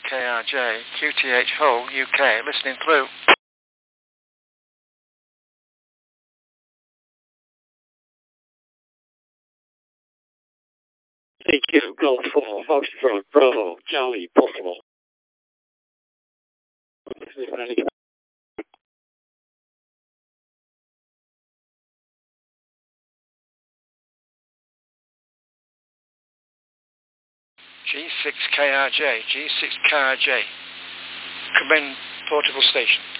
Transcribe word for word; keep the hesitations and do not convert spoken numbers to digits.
K R J, Q T H Hull, U K, listening through. Thank you, Golf four, Foxtrot, Bravo, Charlie, possible. G six K R J, G six K R J, commend portable station.